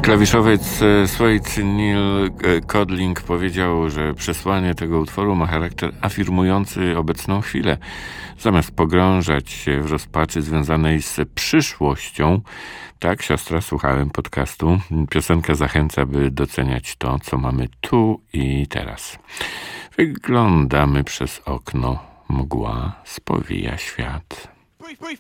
Klawiszowiec Sweet Neil Codling powiedział, że przesłanie tego utworu ma charakter afirmujący obecną chwilę. Zamiast pogrążać się w rozpaczy związanej z przyszłością, tak, siostra, słuchałem podcastu, piosenka zachęca, by doceniać to, co mamy tu i teraz. Wyglądamy przez okno, mgła spowija świat.